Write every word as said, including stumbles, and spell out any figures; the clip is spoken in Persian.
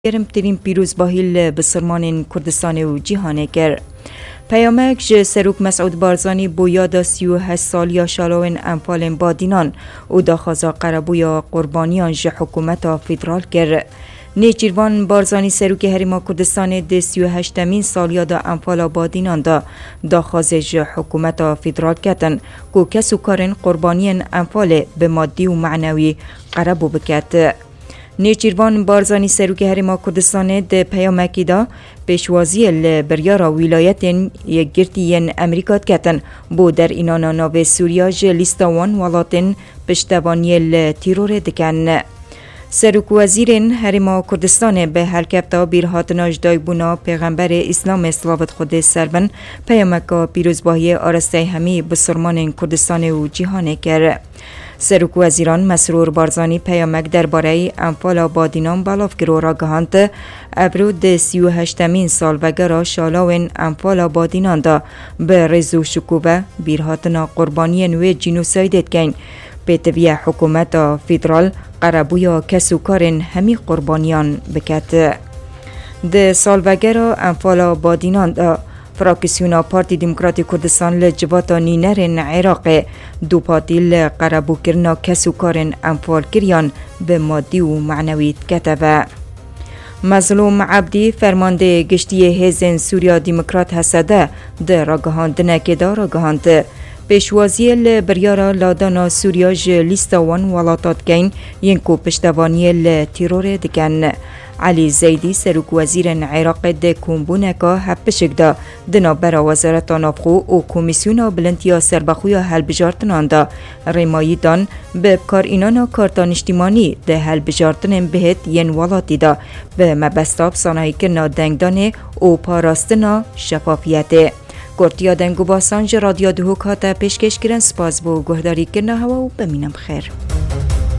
گرمترین پیروزباهی بسرمان کردستان و جیهانه کرد. پیامک ج سروک مسعود بارزانی بویا دا سی و هشت سالیا شالوین انفال بادینان و دا خازا قربویا قربانیان ج حکومت فدرال کرد. نیچیروان بارزانی سروک هریما کردستان ده سی و هشتمین سالیا دا انفال بادینان دا دا خازه ج حکومت فدرال کتن که کسو کارن قربانیان انفال به مادی و معنوی قربو بکت. نیچیروان بارزانی سروک هریما کردستان ده پیامکی دا پیشوازی لبریارا ولایتین یک گرتین امریکات کتن بو در اینانا ناو سوریا جه لیستاوان ولاتین پشتوانی لتیرور دکن. سروک وزیرین هریما کردستان به هلکبتا بیرهاتناج دایبونا پیغمبر اسلام اسلاوت خود سربن پیامکا پیروزباهی آرسته همی بسرمان کردستان و جیهانه کرد. سروک وزیران مسرور بارزانی پیامک درباره انفال بادینان بالاف گرو را گهانت ابرو ده سی و هشتمین سال وگرا شالاوین انفال بادینان دا به رزو شکوبه بیرهاتنا قربانی نوی جینوسایدت کن پیتوی حکومت فدرال قربویا کسو کارن همی قربانیان بکت. ده سال وگرا انفال بادینان دا فراکسیونا پارتی دموکراتی کردستان لجباتا نینرن عراق دو پارتی لقربو کرنا کسو کارن انفال کریان به مادی و معنوی کتبه. مظلوم عبدی فرمانده گشتی هزن سوریا دموکرات حسده ده راگهاند نکه دا راگهاند پیشوازی لبریارا لادانا سوریا ج لیستاوان ولاتات کین ینکو پشتوانی لتیرور دکن. علی زیدی سروک وزیر عراق ده کمبونکا هپشک دا دنا برا وزارت نافخو و کمیسیونا بلندیا سربخویا هل بجارتنان دا ریمایی دان به کار اینانا کارتان اجتماعی ده هل بجارتنن بهت ین والاتی دا به مبستاب سانایی کرنا دنگدانه و پاراستنا شفافیته. گرتیا دنگو باسانج رادیو دهوک هاتا پیشکش کرن سپاس بو گهداری کرنا هوا و بمینم خیر.